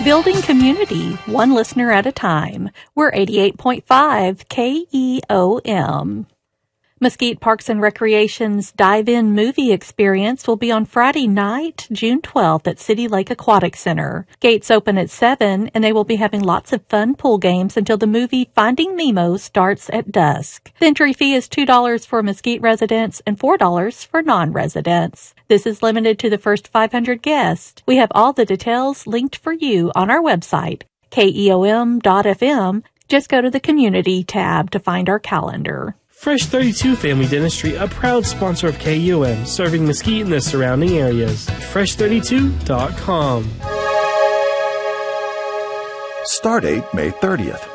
Building community, one listener at a time. We're 88.5 KEOM. Mesquite Parks and Recreation's Dive-In movie experience will be on Friday night, June 12th at City Lake Aquatic Center. Gates open at 7, and they will be having lots of fun pool games until the movie Finding Nemo starts at dusk. The entry fee is $2 for Mesquite residents and $4 for non-residents. This is limited to the first 500 guests. We have all the details linked for you on our website, keom.fm. Just go to the Community tab to find our calendar. Fresh 32 Family Dentistry, a proud sponsor of KUM, serving Mesquite and the surrounding areas. Fresh32.com. Stardate May 30th.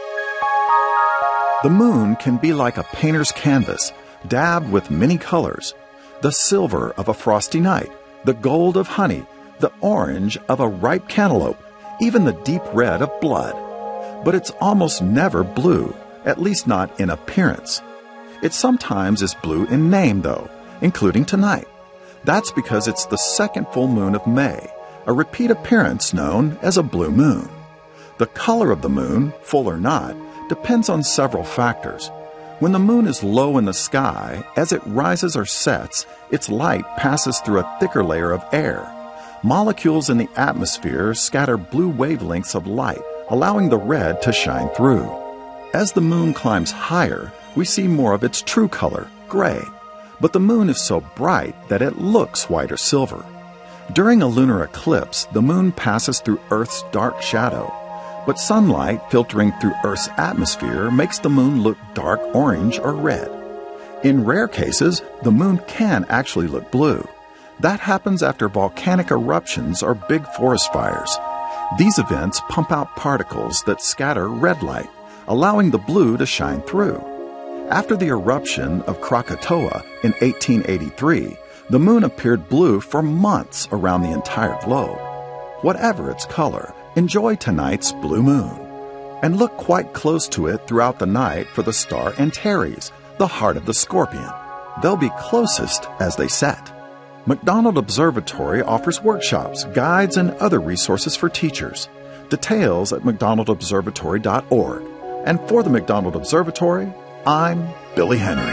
The moon can be like a painter's canvas, dabbed with many colors. The silver of a frosty night, the gold of honey, the orange of a ripe cantaloupe, even the deep red of blood. But it's almost never blue, at least not in appearance. It sometimes is blue in name, though, including tonight. That's because it's the second full moon of May, a repeat appearance known as a blue moon. The color of the moon, full or not, depends on several factors. When the moon is low in the sky, as it rises or sets, its light passes through a thicker layer of air. Molecules in the atmosphere scatter blue wavelengths of light, allowing the red to shine through. As the moon climbs higher, we see more of its true color, gray. But the moon is so bright that it looks white or silver. During a lunar eclipse, the moon passes through Earth's dark shadow. But sunlight filtering through Earth's atmosphere makes the moon look dark orange or red. In rare cases, the moon can actually look blue. That happens after volcanic eruptions or big forest fires. These events pump out particles that scatter red light, allowing the blue to shine through. After the eruption of Krakatoa in 1883, the moon appeared blue for months around the entire globe. Whatever its color, enjoy tonight's blue moon. And look quite close to it throughout the night for the star Antares, the heart of the scorpion. They'll be closest as they set. McDonald Observatory offers workshops, guides, and other resources for teachers. Details at mcdonaldobservatory.org. And for the McDonald Observatory, I'm Billy Henry.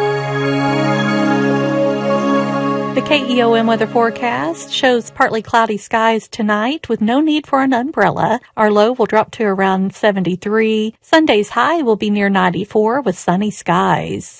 The KEOM weather forecast shows partly cloudy skies tonight with no need for an umbrella. Our low will drop to around 73. Sunday's high will be near 94 with sunny skies.